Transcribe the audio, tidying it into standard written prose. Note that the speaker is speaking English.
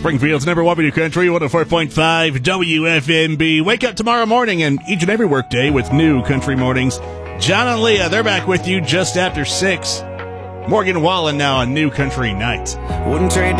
Springfield's number one video country, 104.5 WFMB. Wake up tomorrow morning and each and every workday with new Country Mornings. John and Leah, they're back with you just after 6. Morgan Wallen now on New Country Night. Wouldn't trade